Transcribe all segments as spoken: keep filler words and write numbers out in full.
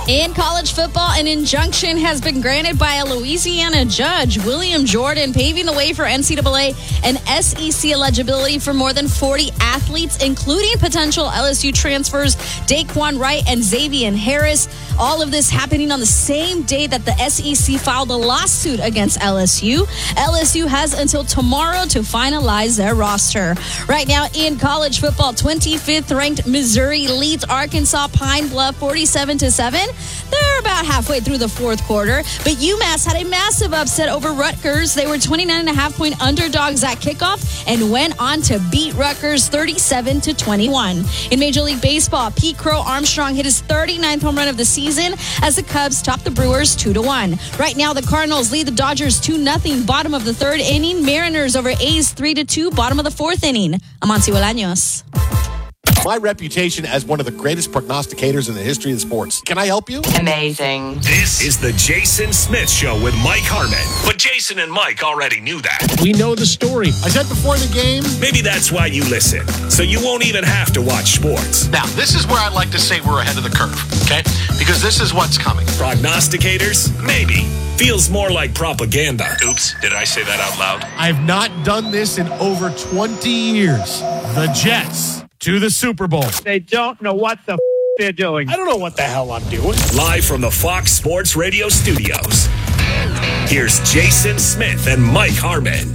In college football, an injunction has been granted by a Louisiana judge, William Jordan, paving the way for N C double A and S E C eligibility for more than forty athletes, including potential L S U transfers Daquan Wright and Xavier Harris. All of this happening on the same day that the S E C filed a lawsuit against L S U. L S U has until tomorrow to finalize their roster. Right now in college football, twenty-fifth ranked Missouri leads Arkansas Pine Bluff forty-seven to seven. They're about halfway through the fourth quarter, but UMass had a massive upset over Rutgers. They were twenty-nine and a half point underdogs at kickoff and went on to beat Rutgers thirty-seven to twenty-one. In Major League Baseball, Pete Crow Armstrong hit his thirty-ninth home run of the season as the Cubs topped the Brewers two to one. Right now, the Cardinals lead the Dodgers two nothing, bottom of the third inning. Mariners over A's three to two, bottom of the fourth inning. I'm Amansi Bolaños. My reputation as one of the greatest prognosticators in the history of sports. Can I help you? Amazing. This is the Jason Smith Show with Mike Harmon. But Jason and Mike already knew that. We know the story. I said before the game. Maybe that's why you listen, so you won't even have to watch sports. Now, this is where I'd like to say we're ahead of the curve, okay? Because this is what's coming. Prognosticators? Maybe. Feels more like propaganda. Oops, did I say that out loud? I've not done this in over twenty years. The Jets to the Super Bowl. They don't know what the f- they're doing. I don't know what the hell I'm doing. Live from the Fox Sports Radio studios, here's Jason Smith and Mike Harmon.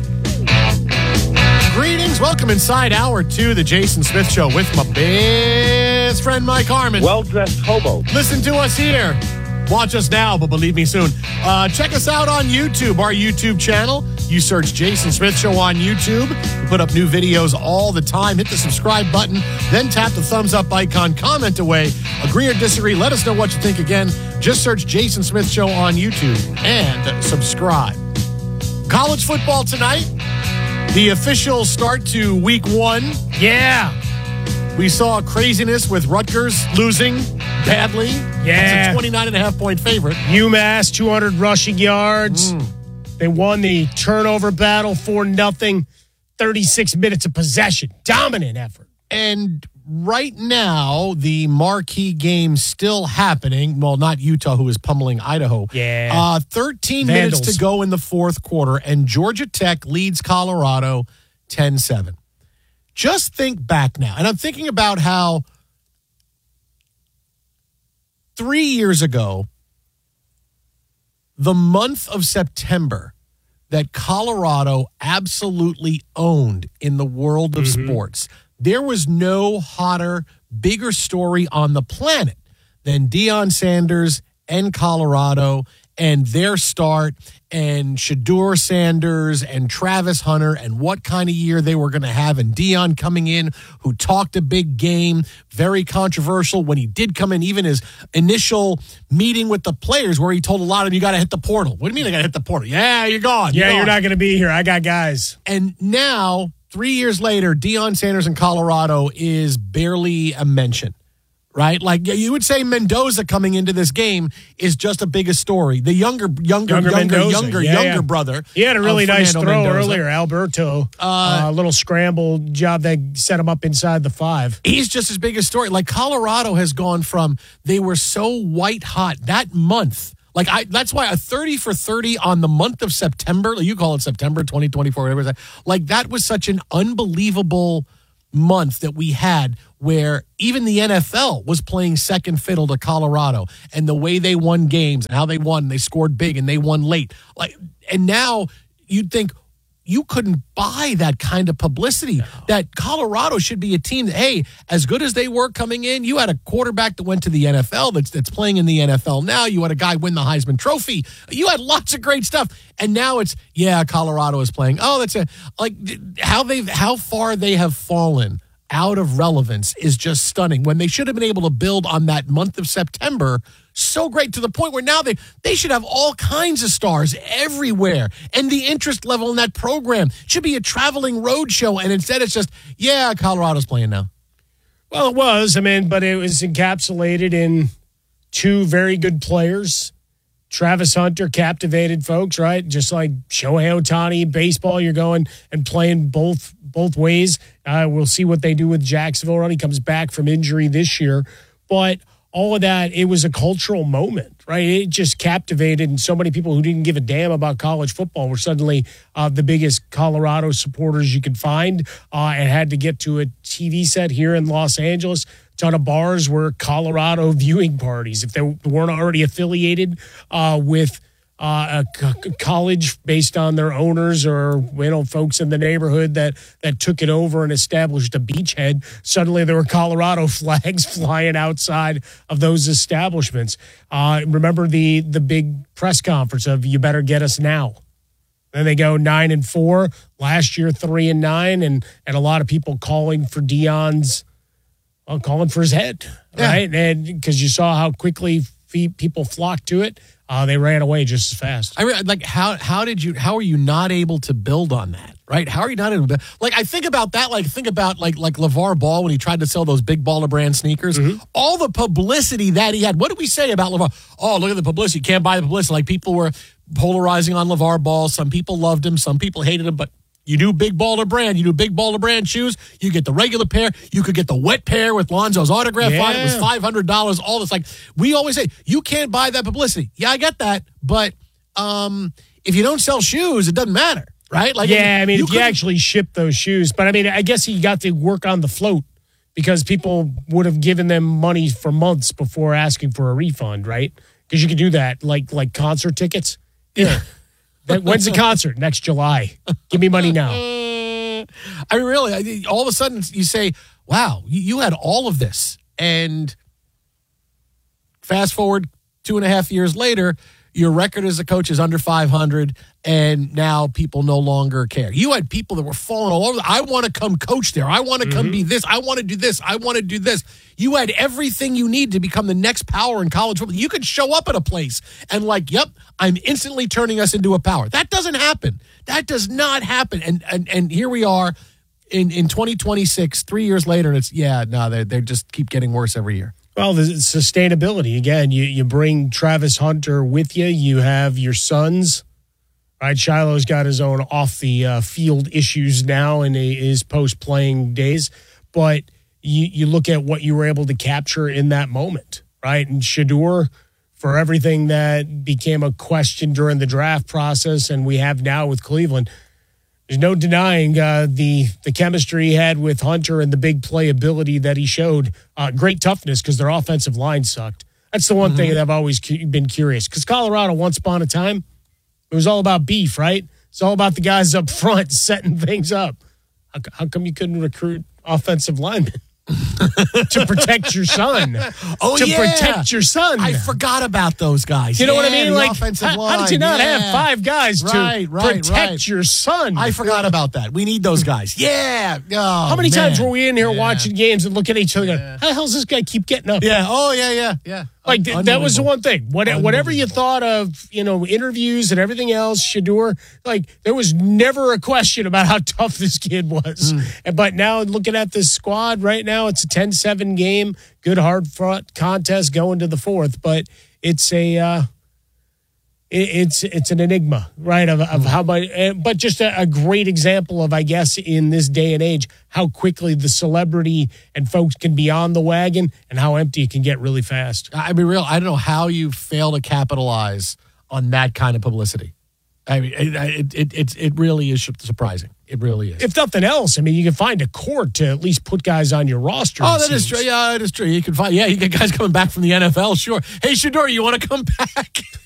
Greetings. Welcome inside hour two, the Jason Smith Show with my best friend Mike Harmon. Well-dressed hobo. Listen to us here. Watch us now, but believe me soon. Uh, check us out on YouTube, our YouTube channel. You search Jason Smith Show on YouTube. We put up new videos all the time. Hit the subscribe button, then tap the thumbs up icon. Comment away. Agree or disagree. Let us know what you think. Again, just search Jason Smith Show on YouTube and subscribe. College football tonight. The official start to week one. Yeah. We saw craziness with Rutgers losing badly. Yeah. It's a twenty-nine and a half point favorite. UMass, two hundred rushing yards. Mm. They won the turnover battle for nothing. thirty-six minutes of possession. Dominant effort. And right now, the marquee game still happening. Well, not Utah, who is pummeling Idaho. Yeah. Uh, thirteen Vandals. minutes to go in the fourth quarter, and Georgia Tech leads Colorado ten seven. Just think back now, and I'm thinking about how three years ago, the month of September, that Colorado absolutely owned in the world of Mm-hmm. sports. There was no hotter, bigger story on the planet than Deion Sanders and Colorado and their start and Shedeur Sanders and Travis Hunter and what kind of year they were going to have, and Deion coming in who talked a big game, very controversial when he did come in, even his initial meeting with the players where he told a lot of them, you got to hit the portal. What do you mean I got to hit the portal? Yeah, you're gone. Yeah, you're, you're gone. not going to be here. I got guys. And now, three years later, Deion Sanders in Colorado is barely a mention. Right? Like you would say Mendoza coming into this game is just a bigger story. The younger, younger, Younger younger, Mendoza. younger, Yeah, younger yeah. brother. He had a really of nice Fernando throw Mendoza. earlier, Alberto. A Uh, uh, little scramble job that set him up inside the five. He's just as big a story. Like Colorado has gone from they were so white hot that month. Like I, that's why a thirty for thirty on the month of September. You call it September twenty twenty-four, whatever. It is. Like that was such an unbelievable month that we had where even the N F L was playing second fiddle to Colorado, and the way they won games and how they won, they scored big and they won late. Like, and now you'd think you couldn't buy that kind of publicity. No. That Colorado should be a team that, hey, as good as they were coming in, you had a quarterback that went to the N F L that's that's playing in the N F L now. You had a guy win the Heisman Trophy. You had lots of great stuff. And now it's, yeah, Colorado is playing. Oh, that's a, like how they've, how far they have fallen out of relevance is just stunning when they should have been able to build on that month of September so great to the point where now they, they should have all kinds of stars everywhere. And the interest level in that program should be a traveling road show. And instead it's just, yeah, Colorado's playing now. Well, it was. I mean, but it was encapsulated in two very good players. Travis Hunter captivated folks, right? Just like Shohei Ohtani, baseball, you're going and playing both both ways. Uh, we'll see what they do with Jacksonville when he comes back from injury this year. But all of that, it was a cultural moment, right? It just captivated, and so many people who didn't give a damn about college football were suddenly uh, the biggest Colorado supporters you could find, uh, and had to get to a T V set here in Los Angeles. A ton of bars were Colorado viewing parties. If they weren't already affiliated uh, with uh, a co- college based on their owners or, you know, folks in the neighborhood that, that took it over and established a beachhead, suddenly there were Colorado flags flying outside of those establishments. Uh, remember the the big press conference of "You better get us now." Then they go nine and four. Last year, three and nine, and and a lot of people calling for Deion's, well, calling for his head, Yeah. right? And because you saw how quickly fe- people flocked to it, uh, they ran away just as fast. I re- like how how did you how are you not able to build on that, right? How are you not able to like I think about that like think about like like LeVar Ball when he tried to sell those big baller brand sneakers. Mm-hmm. All the publicity that he had. What did we say about LeVar? Oh, look at the publicity. You can't buy the publicity. Like people were polarizing on LeVar Ball. Some people loved him, some people hated him, but you do big baller brand, you do big baller brand shoes, you get the regular pair, you could get the wet pair with Lonzo's autograph on it. It was Yeah. five hundred dollars. All this, like we always say, you can't buy that publicity. Yeah, I get that, but um, if you don't sell shoes, it doesn't matter, right? Like, Yeah, I mean, if you couldn't- actually ship those shoes. But, I mean, I guess he got to work on the float because people would have given them money for months before asking for a refund, right? Because you could do that, like like concert tickets. Yeah. That- When's the concert? Next July. Give me money now. I mean, really, I- all of a sudden you say, wow, you, you had all of this. And fast forward two and a half years later, your record as a coach is under five hundred, and now people no longer care. You had people that were falling all over. I want to come coach there. I want to come be this. I want to do this. I want to do this. You had everything you need to become the next power in college football. You could show up at a place and like, yep, I'm instantly turning us into a power. That doesn't happen. That does not happen. And and and here we are in, in twenty twenty-six, three years later, and it's, yeah, no, they they just keep getting worse every year. Well, the sustainability, again, you, you bring Travis Hunter with you. You have your sons, right? Shiloh's got his own off the uh, field issues now in his post-playing days. But you, you look at what you were able to capture in that moment, right? And Shedeur, for everything that became a question during the draft process and we have now with Cleveland, there's no denying uh, the the chemistry he had with Hunter and the big playability that he showed. Uh, great toughness because their offensive line sucked. That's the one mm-hmm. thing that I've always cu- been curious. Because Colorado, once upon a time, it was all about beef, right? It's all about the guys up front setting things up. How, how come you couldn't recruit offensive linemen? to protect your son. Oh, to yeah. protect your son. I forgot about those guys. You know yeah, what I mean? the Like, offensive how, line. how did you not yeah. have five guys right, to right, protect right. your son? I forgot about that. We need those guys. Yeah. Oh, How many man. times were we in here yeah. watching games and looking at each other going, how the hell does this guy keep getting up? Yeah. Oh, yeah, yeah, yeah. Like, th- that was the one thing. What, whatever you Unbelievable. thought of, you know, interviews and everything else, Shedeur, like, there was never a question about how tough this kid was. Mm. And, but now, looking at this squad right now, it's a ten seven game, good hard front contest going to the fourth. But it's a, uh, it, it's it's an enigma, right, of, of how much, but just a, a great example of, I guess, in this day and age, how quickly the celebrity and folks can be on the wagon and how empty it can get really fast. I mean, real. I don't know how you fail to capitalize on that kind of publicity. I mean, it it it, it, it really is surprising. It really is. If nothing else, I mean, you can find a court to at least put guys on your roster. Oh, it that is seems. true. Yeah, that is true. You can find. Yeah, you get guys coming back from the N F L. Sure. Hey, Shedeur, you want to come back?